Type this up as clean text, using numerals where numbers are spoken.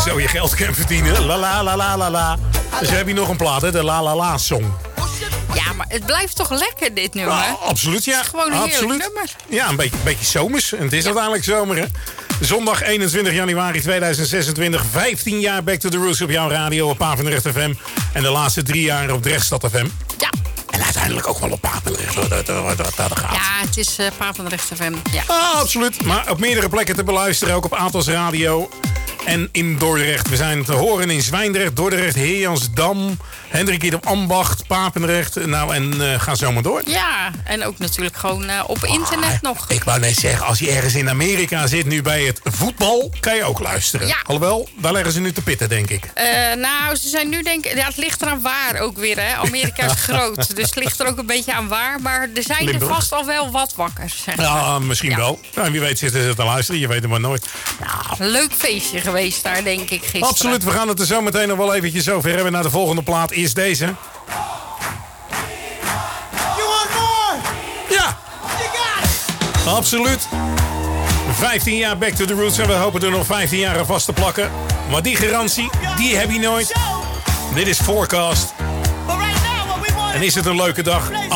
zo je geld kan verdienen. La la la la la la. Dus heb je nog een plaat, hè? De La La La Song. Ja, maar het blijft toch lekker, dit nummer? Absoluut, ja. Het is gewoon een heerlijk nummer. Ja, een beetje zomers. En het is uiteindelijk zomer, hè? Zondag 21 januari 2026. 15 jaar Back to the Roots op jouw radio op Papendrecht FM. En de laatste 3 jaar op Drechtstad FM. Ja. En uiteindelijk ook wel op Papendrecht. Dat gaat. Ja, het is Papendrecht FM. Ja. Absoluut. Maar op meerdere plekken te beluisteren. Ook op Atos Radio. En in Dordrecht. We zijn te horen in Zwijndrecht, Dordrecht, Heerjansdam, Hendrik op Ambacht, Papendrecht. Nou, en ga zo maar door. Ja, en ook natuurlijk gewoon op internet nog. Ik wou net zeggen, als je ergens in Amerika zit nu bij het voetbal, kan je ook luisteren. Ja. Alhoewel, daar leggen ze nu te pitten, denk ik. Nou, ze zijn nu denk ik... Ja, het ligt eraan waar ook weer, hè. Amerika is groot, dus het ligt er ook een beetje aan waar. Maar er zijn Limburg. er vast al wel wat wakker, zeg maar. Ja, misschien wel. Nou, wie weet zitten ze te luisteren, je weet het maar nooit. Een leuk feestje geweest daar, denk ik, gisteren. Absoluut, we gaan het er zo meteen nog wel eventjes over hebben. Naar de volgende plaat is deze. You want more? Ja, You got it. absoluut. 15 jaar Back to the Roots en we hopen er nog 15 jaar aan vast te plakken. Maar die garantie, die heb je nooit. Dit is Forecast. But right now, what we want En is het een leuke dag?